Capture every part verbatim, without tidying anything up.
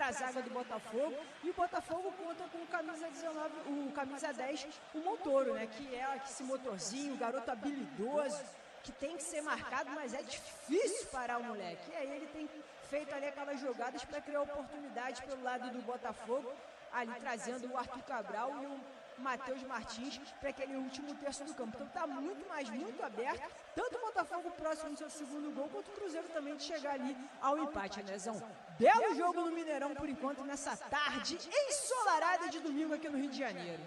a zaga do Botafogo. E o Botafogo conta com o camisa dezenove, o camisa dez, o Montoro, né? Que é esse motorzinho, garoto habilidoso, que tem que ser marcado, mas é difícil parar o moleque. E aí ele tem feito ali aquelas jogadas para criar oportunidade pelo lado do Botafogo, ali trazendo o Arthur Cabral e o Matheus Martins para aquele último terço do campo. Então tá muito mais, muito aberto, tanto o Botafogo próximo do seu segundo gol, quanto o Cruzeiro também de chegar ali ao empate, Andrezão. Belo jogo no Mineirão por enquanto, nessa tarde ensolarada de domingo aqui no Rio de Janeiro.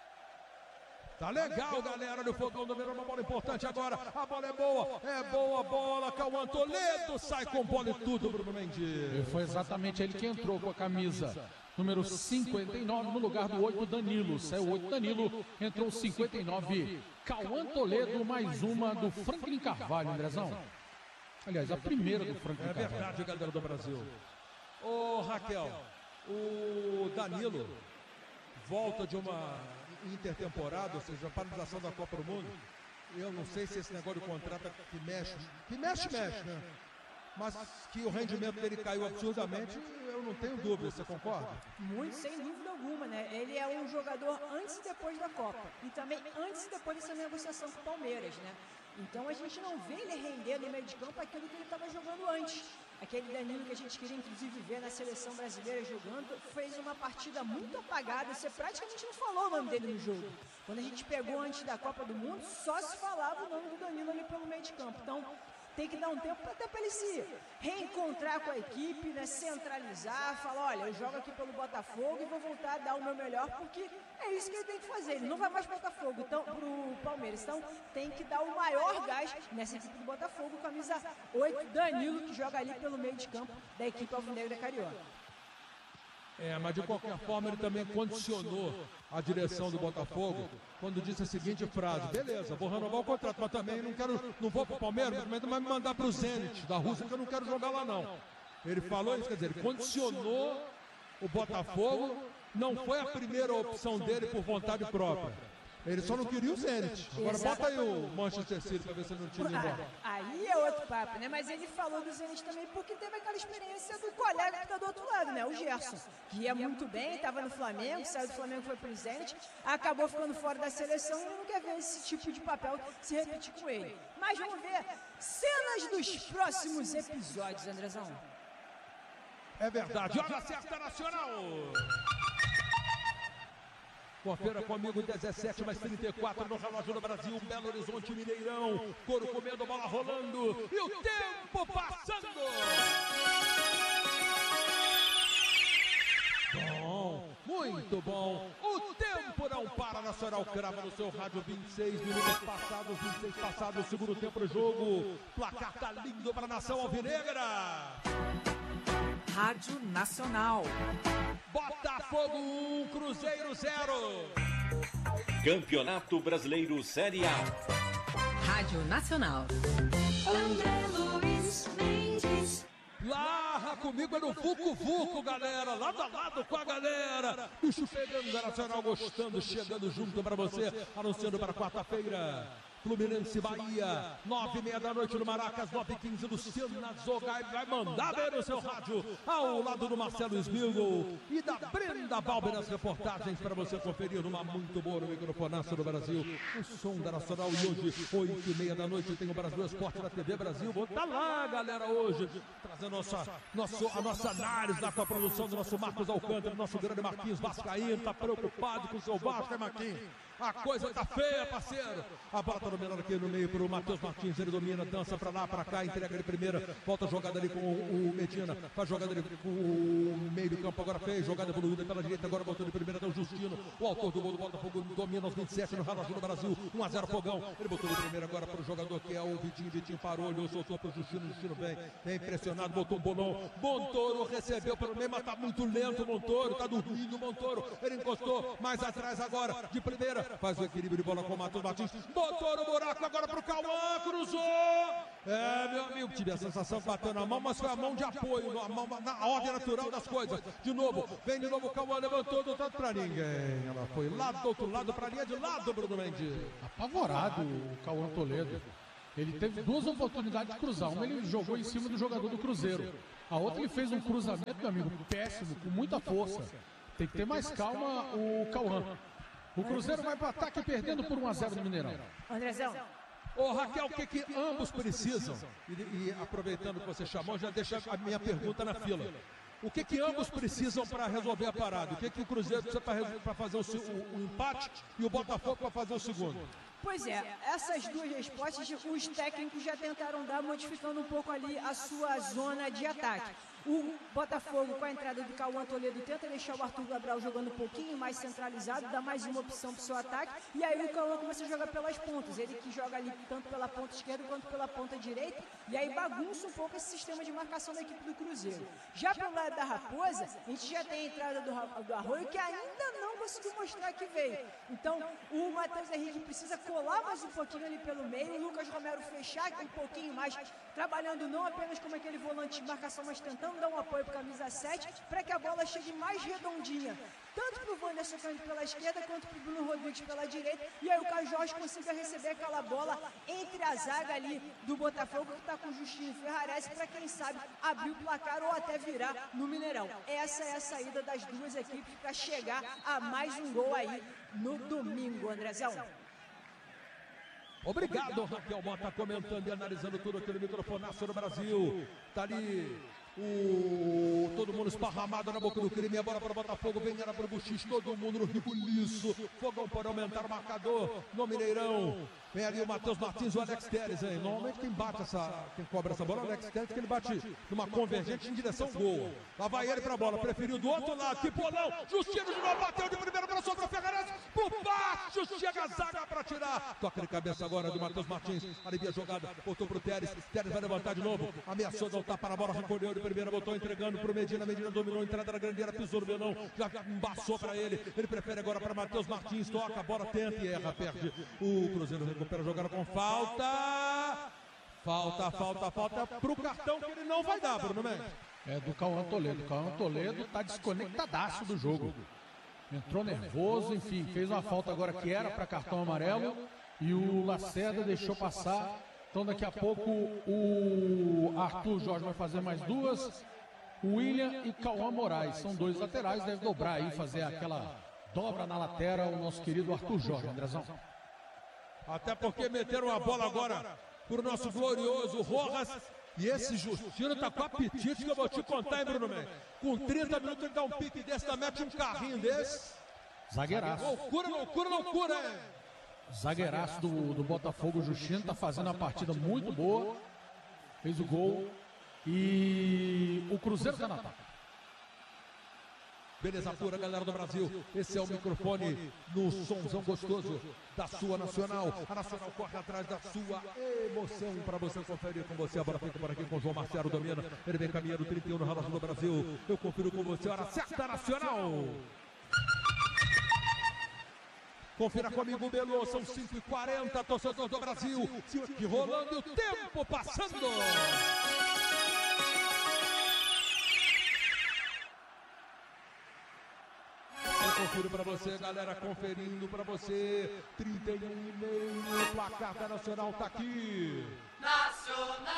Tá legal, galera, no fogão do Mineirão, uma bola importante agora, a bola é boa, é boa a bola, Cauã Toledo sai com bola e tudo, Bruno Mendes. E foi exatamente ele que entrou com a camisa número cinquenta e nove no lugar do oito, Danilo. Saiu oito, Danilo, entrou cinquenta e nove, Cauã Toledo, mais uma do Franklin Carvalho, Andrezão. Aliás, a primeira do Franklin Carvalho. É verdade, galera do Brasil. Ô, Raquel, o Danilo volta de uma intertemporada, ou seja, a paralisação da Copa do Mundo. Eu não sei se esse negócio de contrato que mexe, que mexe, mexe, né? Mas que o rendimento dele caiu absurdamente, eu não tenho dúvida, você concorda? Muito, sem dúvida alguma, né? Ele é um jogador antes e depois da Copa. E também antes e depois dessa negociação com o Palmeiras, né? Então a gente não vê ele render no meio de campo aquilo que ele estava jogando antes. Aquele Danilo que a gente queria inclusive ver na seleção brasileira jogando, fez uma partida muito apagada, você praticamente não falou o nome dele no jogo. Quando a gente pegou antes da Copa do Mundo, só se falava o nome do Danilo ali pelo meio de campo. Então tem que dar um tempo até para ele se reencontrar com a equipe, né, centralizar, falar, olha, eu jogo aqui pelo Botafogo e vou voltar a dar o meu melhor, porque é isso que ele tem que fazer. Ele não vai mais pro Botafogo, então, pro Palmeiras. Então tem que dar o maior gás nessa equipe do Botafogo, camisa oito, Danilo, que joga ali pelo meio de campo da equipe alvinegra carioca. É, mas de qualquer forma ele também condicionou a direção do Botafogo quando disse a seguinte frase: beleza, vou renovar o contrato, mas também não quero, não vou para o Palmeiras, mas vai me mandar para o Zenit da Rússia, que eu não quero jogar lá não. Ele falou isso, quer dizer, ele condicionou o Botafogo, não foi a primeira opção dele por vontade própria. Ele só não queria o Zenit. Agora bota aí o Manchester City pra ver se ele não tira embora. Aí é outro papo, né? Mas ele falou do Zenit também porque teve aquela experiência do colega que tá do outro lado, né? O Gerson, que ia muito bem, tava no Flamengo, saiu do Flamengo, foi pro Zenit, acabou ficando fora da seleção e não quer ver esse tipo de papel se repetir com ele. Mas vamos ver cenas dos próximos episódios, Andrezão. É verdade. Hora certa nacional. Confira comigo, dezessete mais trinta e quatro no relógio do Brasil, Belo Horizonte, Mineirão, couro comendo, bola rolando e o tempo passando. Bom, muito bom. O tempo não para, Nacional crava no seu rádio, vinte e seis minutos passados, vinte e seis passados, segundo tempo do jogo. Placar tá lindo para a nação alvinegra. Rádio Nacional. Botafogo um, Cruzeiro zero. Campeonato Brasileiro Série A. Rádio Nacional. André Luiz Mendes. Larra comigo é no Vucu Vucu, galera, lado a lado com a galera. Bicho pegando da Nacional, gostando, chegando junto para você, anunciando para quarta-feira. Fluminense Bahia, nove e meia da noite no Maracas, nove e quinze, Luciano Zogai vai mandar ver no seu rádio, ao lado do Marcelo Smilgo e da Brenda Balbi nas reportagens para você conferir numa muito boa no microfonaço do Brasil, o som da Nacional. E hoje, oito e meia da noite, tem o Brasil Esporte na T V Brasil. Vou estar lá, galera, hoje, trazendo nossa, nosso, a nossa análise lá com a produção do nosso Marcos Alcântara, nosso grande Marquinhos Vascaíno, tá preocupado com o seu Vasco, hein, Marquinhos? A coisa tá feia, parceiro. A bola tá dominando aqui no meio pro Matheus Martins. Ele domina, dança pra lá, pra cá, entrega de primeira. Volta a jogada ali com o, o Medina. Faz jogada ali com o meio do campo. Agora fez jogada evoluída pela direita. Agora botou de primeira. Deu Justino. O autor do gol do Botafogo domina aos vinte e sete no relógio do Brasil. um a zero Fogão. Ele botou de primeira agora pro jogador que é o Vitinho. Vitinho parou, olhou, soltou pro Justino. Justino vem, vem impressionado. Botou um bolão. Montoro recebeu pelo meio, mas tá muito lento o Montoro. Tá dormindo o Montoro. Ele encostou mais atrás agora. De primeira. Faz o equilíbrio de bola com o Matheus Martins. Botou no buraco agora pro Cauã. Cruzou. É, meu amigo. Tive a sensação que bateu na mão, mas foi a mão de apoio. A mão na ordem natural das coisas. De novo. Vem de novo o Cauã. Levantou do tanto pra ninguém. Ela foi lá do outro lado, pra linha de lado, Bruno Mendes. Apavorado o Cauã Toledo. Ele teve duas oportunidades de cruzar. Uma ele jogou em cima do jogador do Cruzeiro. A outra ele fez um cruzamento, meu amigo, péssimo, com muita força. Tem que ter mais calma o Cauã. O Cruzeiro vai para o ataque perdendo por um a zero no Mineirão. Andrezão. Ô Raquel, o que, que ambos precisam? E, e aproveitando que você chamou, já deixa a minha pergunta na fila. O que, que ambos precisam para resolver a parada? O que, que o Cruzeiro precisa para fazer o, o, o empate e o Botafogo para fazer o segundo? Pois é, essas duas respostas os técnicos já tentaram dar, modificando um pouco ali a sua zona de ataque. O Botafogo, com a entrada do Cauã Toledo, tenta deixar o Arthur Cabral jogando um pouquinho mais centralizado, dá mais uma opção para o seu ataque, e aí o Cauã começa a jogar pelas pontas, ele que joga ali tanto pela ponta esquerda quanto pela ponta direita, e aí bagunça um pouco esse sistema de marcação da equipe do Cruzeiro. Já pelo lado da Raposa, a gente já tem a entrada do, do Arroio, que ainda não conseguiu mostrar que veio. Então, o Matheus Henrique precisa colar mais um pouquinho ali pelo meio, o Lucas Romero fechar um pouquinho mais, trabalhando não apenas como aquele volante de marcação, mas tentando dar um apoio para a camisa sete, para que a bola chegue mais redondinha, tanto para o Wanderson Cândido pela esquerda, quanto para o Bruno Rodrigues pela direita, e aí o Caio Jorge consiga receber aquela bola entre a zaga ali do Botafogo, que está com o Justinho Ferrarese, para quem sabe abrir o placar ou até virar no Mineirão. Essa é a saída das duas equipes para chegar a mais um gol aí no domingo, Andrezão. Obrigado, Raquel Mota, comentando e analisando tudo aqui no microfonaço no Brasil. Tá ali o... todo mundo esparramado na boca do crime. A bola para o Botafogo, vem era para o Buxix, todo mundo no ribuliço. Fogão para aumentar o marcador no Mineirão. Vem ali o Matheus Martins e o Alex Telles, hein? Normalmente quem bate essa, quem cobra essa bola é o Alex Telles, que ele bate numa convergente em direção gol. Lá vai ele para a bola, preferiu do outro lado, que bolão, Justino de novo, bateu de primeiro para Souza Ferrarese, por baixo, chega a zaga para tirar. Toca de cabeça agora do Matheus Martins, alivia a jogada, voltou para o Telles, Telles vai levantar de novo, ameaçou dar o tapa na bola, recolheu de primeira, botou entregando para o Medina, Medina dominou a entrada da grande área, pisou no melão, já embaçou para ele, ele prefere agora para Matheus Martins, toca, a bola tenta e erra, perde. O Cruzeiro recupera a jogada com falta, falta, falta, falta para o cartão que ele não vai dar, Bruno Mendes. É do Cauã Toledo, o Cauã Toledo tá desconectadaço do jogo. Entrou nervoso, enfim, fez uma falta agora que era para cartão amarelo e o Lacerda deixou passar. Então daqui a pouco o Arthur Jorge vai fazer mais duas. O William e Cauã Moraes são dois laterais, deve dobrar aí, fazer aquela dobra na lateral o nosso querido Arthur Jorge, Andrezão. Até porque meteram a bola agora pro nosso glorioso Rojas. E esse Justino tá com apetite que eu vou te contar, hein, Bruno Mendes? Com trinta minutos ele dá um pique desse, ainda mete um carrinho desse. Zagueiraço. Loucura, loucura, loucura, hein? Zagueiraço do, do Botafogo, Justino, tá fazendo uma partida muito boa. Fez o gol. E o Cruzeiro tá na ataque. Beleza pura, galera do Brasil. Esse é o microfone no somzão gostoso da sua Nacional. A Nacional corre atrás da sua emoção para você conferir com você. A bola fica por aqui com o João Marcelo domina. Ele vem caminhando trinta e um no Relação do Brasil. Eu confiro com você. Hora certa, Nacional. Confira comigo, Belo. São cinco e quarenta, torcedor do Brasil. Que rolando e o tempo passando. Confiro para você, galera, conferindo para você. trinta e um e meio, o placar da Nacional tá aqui. Nacional!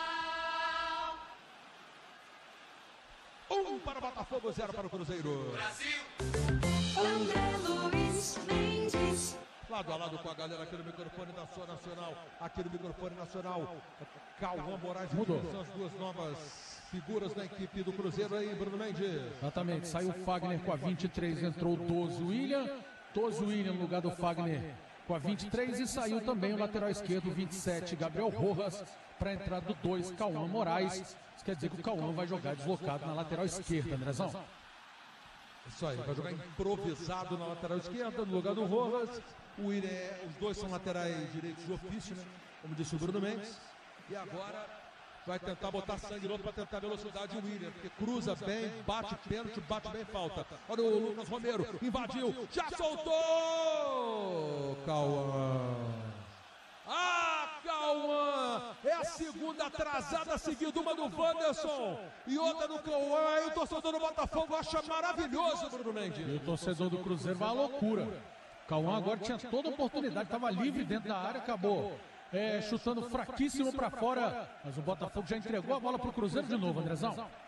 Um para o Botafogo, zero para o Cruzeiro. Brasil! André Luiz Mendes. Lado a lado com a galera aqui no microfone da sua Nacional. Aqui no microfone nacional. Cauã Moraes Mudou. São as duas novas figuras da equipe do Cruzeiro aí, Bruno Mendes. Exatamente, saiu o Fagner com a vinte e três, entrou o doze William. doze William no lugar do Fagner com a vinte e três e saiu também o lateral esquerdo, vinte e sete, Gabriel Rojas, para a entrada do dois, Cauã Moraes. Isso quer dizer que o Cauã vai jogar deslocado na lateral esquerda, Andrezão. Isso aí, vai jogar improvisado na lateral esquerda, no lugar do Rojas. O William, é, os dois são laterais direitos de ofício, né? Como disse o Bruno Mendes. E agora vai tentar botar sangue no outro para tentar velocidade o William, porque cruza bem, bate pênalti, bate bem falta. Olha o Lucas Romero, invadiu, já soltou! Cauã! Ah, Cauã! É a segunda atrasada, seguida uma do Wanderson e outra do Cauã. E o torcedor do Botafogo acha maravilhoso, Bruno Mendes. E o torcedor do Cruzeiro vai à loucura. Cauã agora tinha toda a oportunidade, estava livre dentro da área, acabou é, chutando fraquíssimo para fora. Mas o Botafogo já entregou a bola para o Cruzeiro de novo, Andrezão.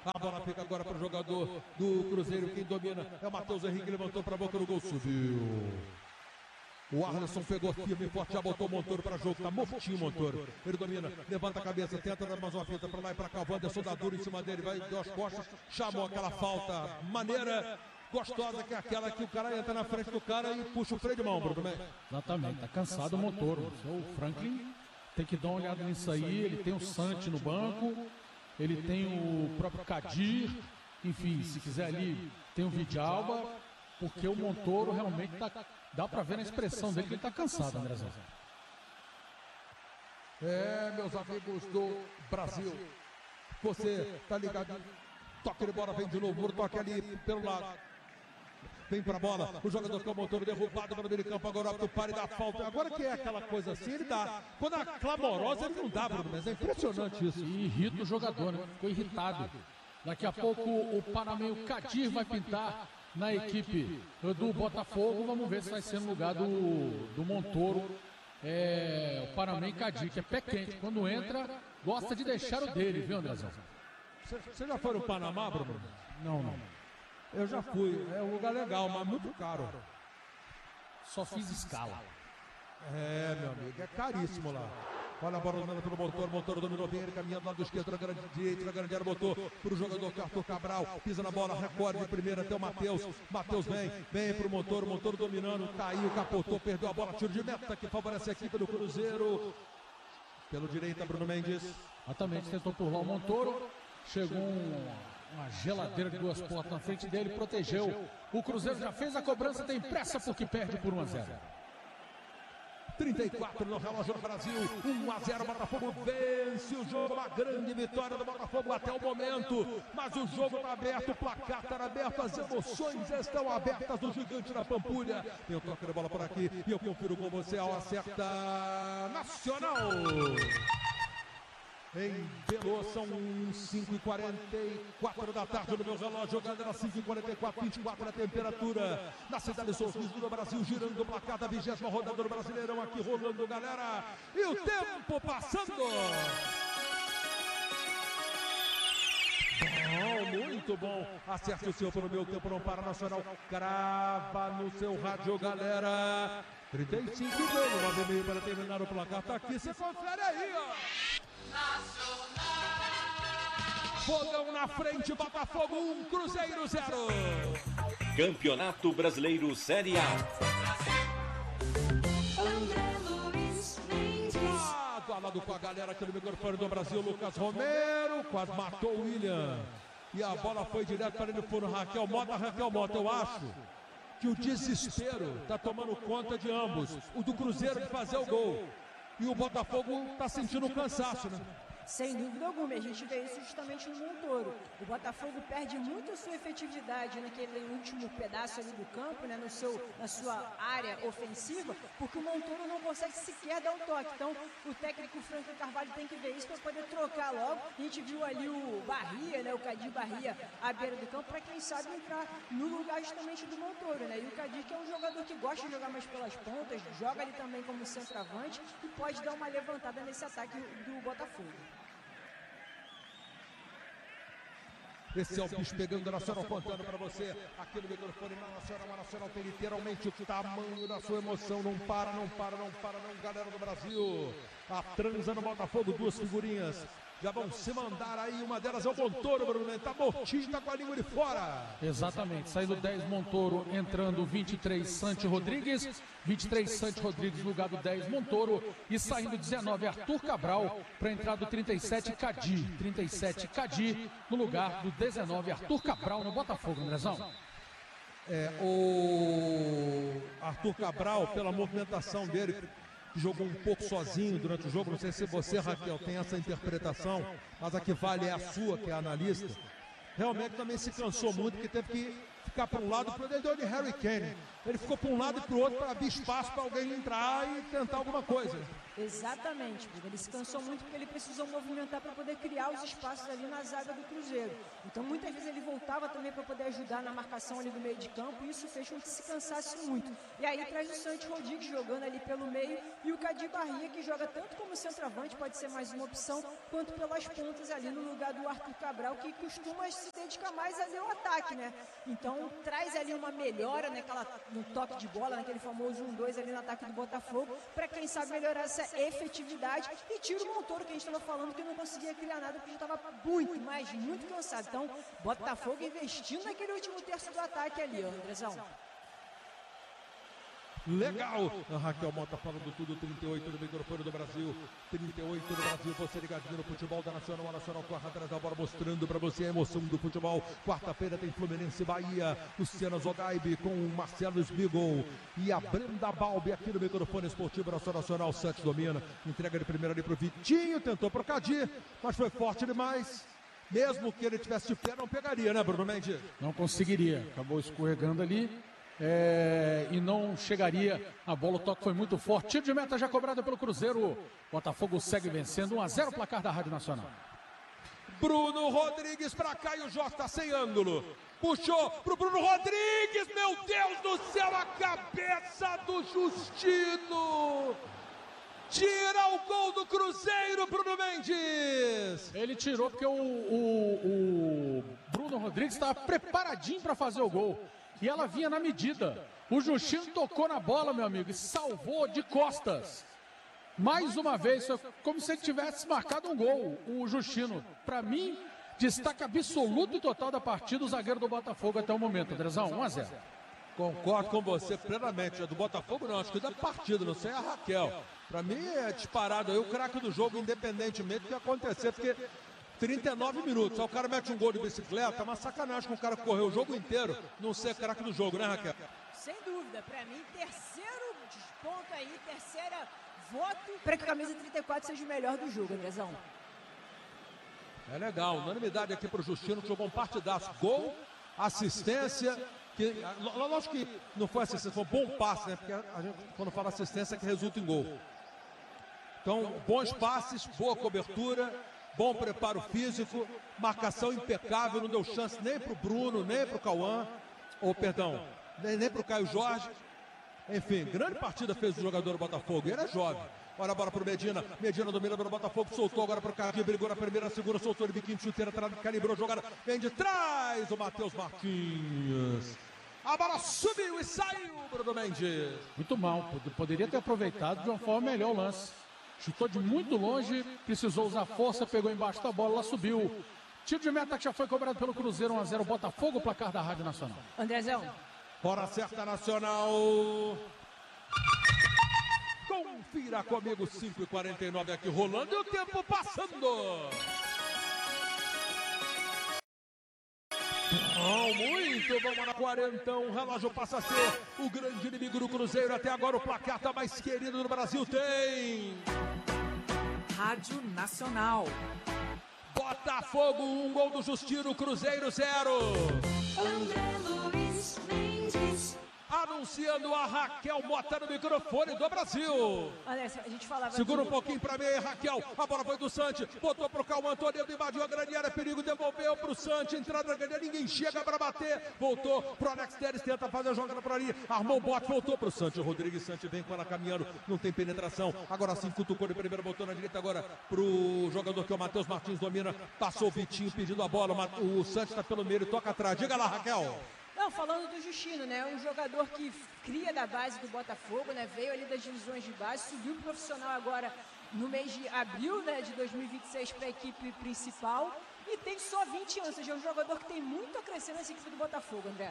A bola fica agora para o jogador do Cruzeiro. Quem domina é o Matheus Henrique. Levantou para a boca do gol. Subiu. O Arlisson pegou firme e forte, já botou o Montoro para jogo, tá mortinho o Montoro. Ele domina, levanta a cabeça, tenta dar mais uma fita para lá e para cá. O Wanderson dá duro em cima dele, vai, deu as costas, chamou aquela falta maneira, gostosa, que é aquela que o cara entra na frente do cara e puxa o freio de mão, Bruno. Exatamente, tá cansado o Montoro. O Franklin tem que dar uma olhada nisso aí. Ele tem o Santi no banco, ele tem o próprio Kadir, enfim, se quiser ali, tem o Vidalba, porque o Montoro realmente tá. Dá pra ver na expressão dele que ele tá cansado, Andrezão. É, meus amigos do Brasil, você tá ligado? Toque de bola, vem de novo, toque ali pelo lado. Vem pra bola, o jogador com o Montoro derrubado pelo meio de campo, agora o pare da falta. Agora que é aquela coisa assim, ele dá. Quando é clamorosa, ele não dá, Bruno, mas é impressionante isso. E irrita o jogador, né? Ficou irritado. Daqui a pouco o panameio Kadir vai pintar na equipe do Botafogo. Vamos ver se vai ser no lugar do, do Montoro. É, o Panamá Kadir, que é pé quente. Quando entra, gosta de deixar o dele, viu, Andrezão? Você já foi no Panamá, Bruno? Não, não. Eu já fui. É um lugar legal, mas muito caro. Só fiz escala. É, meu amigo, é caríssimo lá. Olha a bola dominada pelo Montoro, Montoro dominou bem, ele caminhando do lado esquerdo, na grande direita, na grande área, botou para o jogador Arthur Cabral, pisa na bola, recorde de primeira até o Matheus, Matheus vem, vem para o Montoro, Montoro dominando, caiu, capotou, perdeu a bola, tiro de meta que favorece a equipe do Cruzeiro. Pelo direita, Bruno Mendes. Exatamente, tentou pular o Montoro, chegou um, uma geladeira de duas portas na frente dele, protegeu. O Cruzeiro já fez a cobrança, tem pressa porque perde por um a zero. trinta e quatro no relógio do Brasil, um a zero, Botafogo vence o jogo, uma grande vitória do Botafogo até o momento, mas o jogo está aberto, o placar está aberto, as emoções estão abertas do gigante da Pampulha. Tem o toque de bola por aqui e eu confiro com você ao acerta Nacional. Em Belo, são cinco e quarenta e quatro da tarde no meu relógio, galera, cinco e quarenta e quatro, vinte e quatro a temperatura na cidade de Sorriso do Brasil, girando o placar da vigésima rodada do Brasileirão, aqui rolando, galera, e o tempo passando. Bom, muito bom, acerte o seu pelo meu tempo, não para, Nacional, crava no seu rádio, galera, trinta e cinco gols, nove e meio para terminar o placar, tá aqui, você confere aí, ó. Fogão na frente, Botafogo um, Cruzeiro zero. Campeonato Brasileiro Série A. André Luiz Mendes. Lado a lado com a galera aqui no microfone do Brasil, Lucas Romero, quase matou o William. E a bola foi direto para ele, foi no Raquel Mota, Raquel Mota, eu acho que o desespero está tomando conta de ambos. O do Cruzeiro de fazer o gol. E o Botafogo está sentindo um cansaço, né? Sem dúvida alguma, a gente vê isso justamente no Montoro. O Botafogo perde muito a sua efetividade naquele último pedaço ali do campo, né, no seu, na sua área ofensiva, porque o Montoro não consegue sequer dar um toque. Então, o técnico Franklin Carvalho tem que ver isso para poder trocar logo. A gente viu ali o Barria, né, o Kadir Barria à beira do campo, para quem sabe entrar no lugar justamente do Montoro, né? E o Kadir, que é um jogador que gosta de jogar mais pelas pontas, joga ali também como centroavante e pode dar uma levantada nesse ataque do Botafogo. Esse é o bicho pegando, a Nacional contando para você aqui no microfone na Nacional. A Nacional tem literalmente o tamanho da sua emoção. Não para, não para, não para, não, galera do Brasil. A transa no Botafogo, duas figurinhas. Já vão se mandar aí, uma delas é o Montoro, Bruno. Tá mortinho, tá com a língua de fora. Exatamente, saindo dez Montoro, entrando vinte e três Santi Rodrigues, vinte e três Santi Rodrigues no lugar do dez Montoro, e saindo dezenove Arthur Cabral para entrar do trinta e sete Kadir, trinta e sete Kadir no lugar do dezenove Arthur Cabral no Botafogo, Andrezão. É, o Arthur Cabral, pela movimentação dele, jogou um pouco sozinho durante o jogo, não sei se você, Raquel, tem essa interpretação, mas a que vale é a sua, que é analista. Realmente também se cansou muito, que teve que ficar para um lado, ele deu de Harry Kane. Ele ficou para um lado e para o outro para abrir espaço para alguém entrar e tentar alguma coisa. Exatamente, porque ele se cansou muito porque ele precisou movimentar para poder criar os espaços ali na zaga do Cruzeiro. Então muitas vezes ele voltava também para poder ajudar na marcação ali do meio de campo e isso fez com que se cansasse muito. E aí traz o Santos Rodrigues jogando ali pelo meio e o Cadi Barria que joga tanto como centroavante, pode ser mais uma opção, quanto pelas pontas ali no lugar do Arthur Cabral, que costuma se dedicar mais ali ao ataque, né? Então traz ali uma melhora naquela, no toque de bola, naquele famoso um dois ali no ataque do Botafogo, para quem sabe melhorar essa efetividade e tira o Montoro que a gente estava falando que não conseguia criar nada porque já estava muito, mas muito cansado. Então, Botafogo investindo naquele último terço do ataque ali, ó, Andrezão. Legal! A Raquel Mota falando tudo, trinta e oito no microfone do Brasil, trinta e oito no Brasil, você ligadinho no futebol da Nacional, a Nacional corre atrás da bola, mostrando pra você a emoção do futebol. Quarta-feira tem Fluminense e Bahia, Luciana Zogaibe com o Marcelo Smigol e a Brenda Balbi aqui no microfone esportivo Nacional, Nacional, Santos domina, entrega de primeira ali pro Vitinho, tentou pro Cadi, mas foi forte demais. Mesmo que ele tivesse de pé, não pegaria, né, Bruno Mendes? Não conseguiria, acabou escorregando ali. É, e não chegaria a bola, o toque foi muito forte. Tiro de meta já cobrado pelo Cruzeiro. Botafogo segue vencendo um a zero, placar da Rádio Nacional. Bruno Rodrigues pra cá e o Jorge tá sem ângulo. Puxou pro Bruno Rodrigues, meu Deus do céu, a cabeça do Justino. Tira o gol do Cruzeiro, Bruno Mendes. Ele tirou porque o, o, o Bruno Rodrigues estava preparadinho para fazer o gol. E ela vinha na medida. O Justino tocou na bola, meu amigo, e salvou de costas. Mais uma vez, foi como se ele tivesse marcado um gol, o Justino. Para mim, destaque absoluto e total da partida, o zagueiro do Botafogo até o momento. Andrezão, um a zero. Concordo com você plenamente. É do Botafogo não, acho que da partida, não sei a Raquel. Para mim é disparado aí o craque do jogo, independentemente do que acontecer, porque trinta e nove minutos, aí o cara mete um gol de bicicleta, é uma sacanagem com o cara correr o jogo inteiro, não ser craque do jogo, né, Raquel? Sem dúvida, para mim, terceiro desponto aí, terceira voto para que a camisa trinta e quatro seja o melhor do jogo, Andrezão. É legal, unanimidade aqui pro Justino, que jogou um partidaço, gol, assistência, que, lógico que não foi assistência, foi um bom passe, né, porque a gente, quando fala assistência, é que resulta em gol. Então, bons passes, boa cobertura, bom preparo físico, marcação impecável, não deu chance nem pro Bruno, nem pro Cauã, ou perdão, nem, nem pro Caio Jorge. Enfim, grande partida fez o jogador do Botafogo, ele é jovem. Olha a bola pro Medina, Medina domina pelo Botafogo, soltou agora pro Cadi, brigou na primeira, segura, soltou de biquinho, chuteira, calibrou, jogada, vem de trás o Matheus Martins. A bola subiu e saiu, Bruno Mendes. Muito mal, poderia ter aproveitado de uma forma melhor o lance. Chutou de muito longe, precisou usar força, pegou embaixo da bola, ela subiu. Tiro de meta que já foi cobrado pelo Cruzeiro, um a zero, Botafogo, placar da Rádio Nacional. Andrezão. Hora certa, Nacional. Confira comigo, cinco e quarenta e nove aqui rolando e o tempo passando. Oh, muito, vamos na quarentão, o relógio passa a ser o grande inimigo do Cruzeiro, até agora o placar tá mais querido do Brasil, tem... Rádio Nacional. Botafogo, um gol do Justino, Cruzeiro zero. André Luiz Mendes. Anunciando a Raquel Mota no microfone do Brasil. Olha, a gente falava Segura de... um pouquinho pra mim aí, Raquel. A bola foi do Santos, botou pro Cauã, Toledo invadiu a grande área, perigo, devolveu pro Santos, entrada na grande área, ninguém chega pra bater. Voltou pro Alex Telles, tenta fazer a jogada por ali, armou o bote, voltou pro Santos. Rodrigues Santos vem com ela caminhando, não tem penetração. Agora sim, cutucou de primeira, botou na direita agora pro jogador que é o Matheus Martins, domina, passou o Vitinho pedindo a bola. O Santos tá pelo meio, toca atrás. Diga lá, Raquel. Não, falando do Justino, né? Um jogador que cria da base do Botafogo, né? Veio ali das divisões de base, subiu pro profissional agora no mês de abril, né? De dois mil e vinte e seis para a equipe principal e tem só vinte anos, ou seja, é um jogador que tem muito a crescer nessa equipe do Botafogo, André.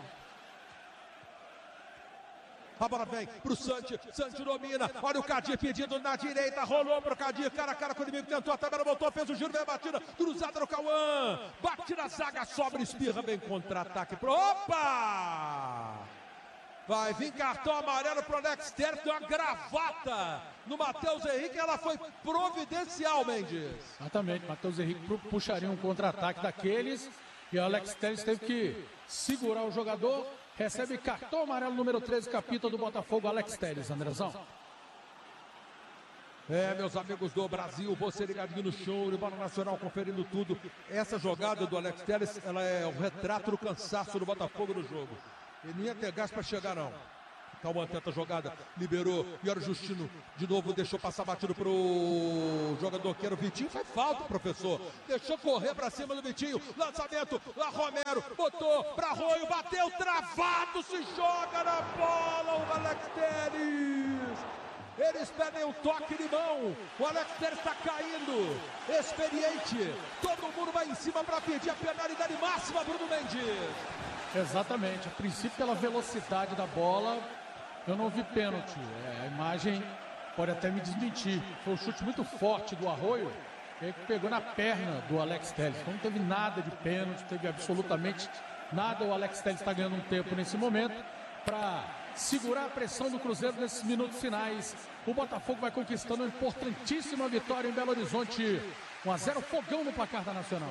A bola vem pro Santos, Santos domina, olha o Cadi pedindo na direita, rolou pro Cadi, cara a cara com o inimigo, tentou, a tabela voltou, fez o giro, veio a batida, cruzada no Cauã, bate na zaga, sobra, espirra, vem contra-ataque pro... Opa! Vai vir cartão amarelo pro Alex Telles, deu uma gravata no Matheus Henrique, ela foi providencial, Mendes. Exatamente, Matheus Henrique puxaria um contra-ataque daqueles e o Alex Telles teve que segurar o jogador. Recebe cartão amarelo número treze, capita do Botafogo, Alex Telles, Andrezão. É, meus amigos do Brasil, você ligadinho no show de bola nacional, conferindo tudo. Essa jogada do Alex Telles, ela é o retrato do cansaço do Botafogo no jogo. Ele não ia ter gás para chegar, não. Cauã tenta a jogada, liberou, e olha o Justino, de novo deixou passar batido pro jogador que era o Vitinho, foi falta, professor, deixou correr pra cima do Vitinho, lançamento, lá Romero, botou pra Arroio, bateu, travado, se joga na bola, o Alex Telles, eles pedem um toque de mão, o Alex Telles está caindo, experiente, todo mundo vai em cima para pedir a penalidade máxima, Bruno Mendes. Exatamente, a princípio pela velocidade da bola, eu não vi pênalti, é, a imagem pode até me desmentir. Foi um chute muito forte do Arroio, que pegou na perna do Alex Telles. Então não teve nada de pênalti, teve absolutamente nada. O Alex Telles está ganhando um tempo nesse momento para segurar a pressão do Cruzeiro nesses minutos finais. O Botafogo vai conquistando uma importantíssima vitória em Belo Horizonte. um a zero, fogão no placar da Nacional.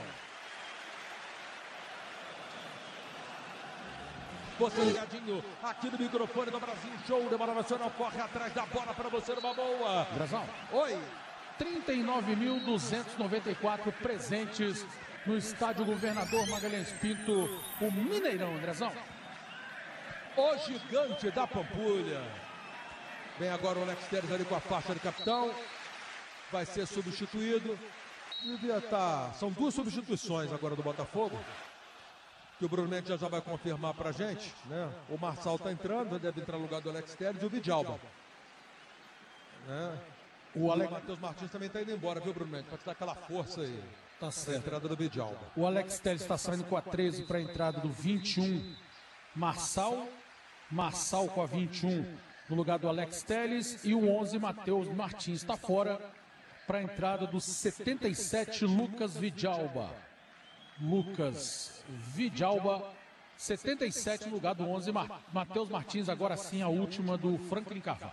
Você ligadinho aqui no microfone do Brasil, show de bola nacional, corre atrás da bola para você numa boa. Grazão. Oi. trinta e nove mil duzentos e noventa e quatro presentes no estádio Governador Magalhães Pinto, o Mineirão, Andrezão. O gigante da Pampulha. Vem agora o Alex Telles ali com a faixa de capitão. Vai ser substituído. Devia estar. São duas substituições agora do Botafogo. Que o Bruno Mendes já, já vai confirmar pra gente, né? O Marçal tá entrando, deve entrar no lugar do Alex Telles e o Vidalba. Né? O, Ale... o Matheus Martins também tá indo embora, viu, Bruno Mendes? Pode dar aquela força aí. Tá certo. A entrada do Vidalba. O Alex Telles está saindo com a treze para a entrada do vinte e um. Marçal. Marçal com a vinte e um no lugar do Alex Telles. E o onze, Matheus Martins, está fora para a entrada do setenta e sete, Lucas Vidalba. Lucas Vidalba, setenta e sete no lugar do onze, Mar... Matheus Martins, agora sim a última do Franklin Carvalho.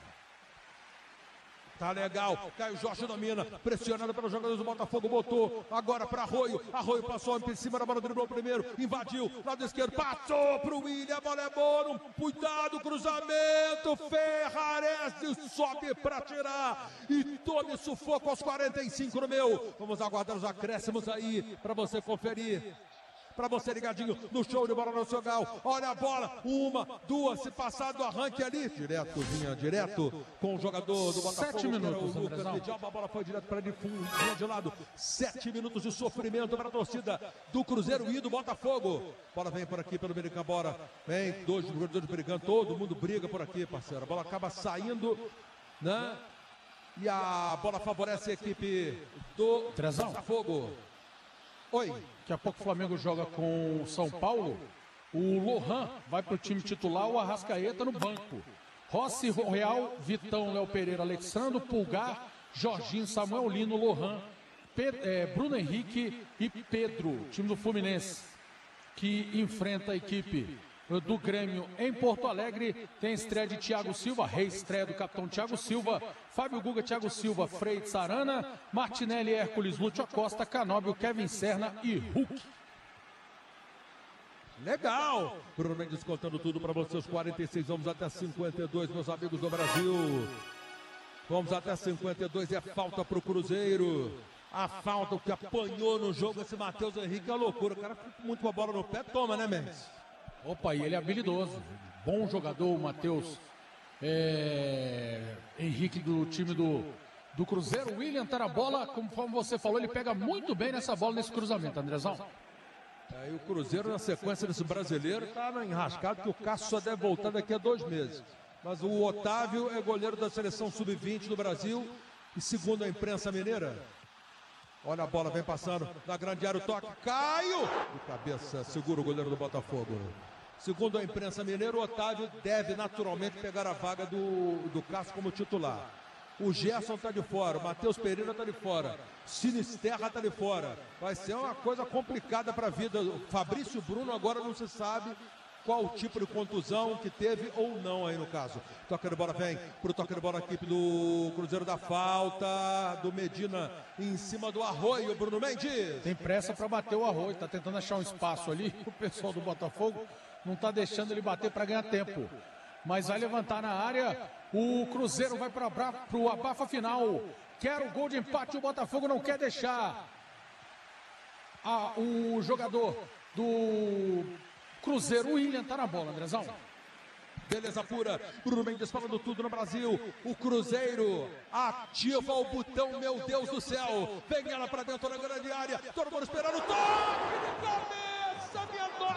Tá legal, Caio Jorge domina, pressionado pelos jogadores do Botafogo, botou agora para Arroio, Arroio passou em cima da bola, driblou primeiro, invadiu, lado esquerdo, passou pro William, a bola é boa, cuidado, cruzamento, Ferrarese sobe para tirar e tome sufoco aos quarenta e cinco no meu. Vamos aguardar os acréscimos aí para você conferir. Para você ligadinho no show de bola nacional. Olha a bola, uma, duas, se passar do arranque ali, direto, vinha direto com o jogador do Botafogo. Sete minutos, o Lucas Vidalba, a bola foi direto para ele, vinha de lado. Sete minutos de sofrimento para a torcida do Cruzeiro e do Botafogo. Bola vem por aqui pelo meio de campo, bora. Vem, dois jogadores brigando, todo mundo briga por aqui, parceiro. A bola acaba saindo, né? E a bola favorece a equipe do Trezão. Botafogo. Oi. Daqui a pouco o Flamengo joga com o São Paulo. O Lohan vai para o time titular, o Arrascaeta no banco. Rossi, Real, Vitão, Léo Pereira, Alexandre, Pulgar, Jorginho, Samuel Lino, Lohan, Pe é, Bruno Henrique e Pedro, time do Fluminense, que enfrenta a equipe do Grêmio em Porto Alegre. Tem estreia de Thiago Silva, reestreia do capitão Thiago Silva, Fábio Guga, Thiago Silva, Freitas Arana, Martinelli, Hércules, Lúcio Acosta, Canóbio, Kevin Serna e Hulk. Legal! Bruno Mendes contando tudo para vocês, quarenta e seis, vamos até cinquenta e dois, meus amigos do Brasil. Vamos até cinquenta e dois, é falta para o Cruzeiro. A falta que apanhou no jogo esse Matheus Henrique é loucura. O cara fica muito com a bola no pé, toma, né, Mendes? Opa, e ele é habilidoso, bom jogador, o Matheus é, Henrique do time do, do Cruzeiro. O William tá na bola, conforme você falou, ele pega muito bem nessa bola, nesse cruzamento, Andrezão. É, e o Cruzeiro na sequência desse brasileiro tá enrascado que o Cássio só deve voltar daqui a dois meses. Mas o Otávio é goleiro da seleção sub vinte do Brasil e segundo a imprensa mineira, olha a bola, vem passando na grande área, o toque, Caio! De cabeça, segura o goleiro do Botafogo. Segundo a imprensa mineira, o Otávio deve naturalmente pegar a vaga do, do Cássio como titular. O Gerson está de fora, o Matheus Pereira está de fora, Sinisterra está de fora. Vai ser uma coisa complicada para a vida. O Fabrício Bruno agora não se sabe qual o tipo de contusão que teve ou não aí no caso. Toca de bola vem pro toque de bola a equipe do Cruzeiro, da falta do Medina em cima do Arroio, Bruno Mendes. Tem pressa para bater o Arroio, tá tentando achar um espaço ali, o pessoal do Botafogo não tá deixando ele bater para ganhar tempo. Mas vai levantar na área, o Cruzeiro vai para o abafa final. quer o gol de empate, o Botafogo não quer deixar. Ah, o jogador do Cruzeiro, o William, tá na bola, Andrezão. Beleza pura, Bruno Mendes falando tudo no Brasil. O Cruzeiro ativa o botão, meu Deus do céu. Vem ela pra dentro da grande área. Todo mundo esperando o toque de cabeça, minha nossa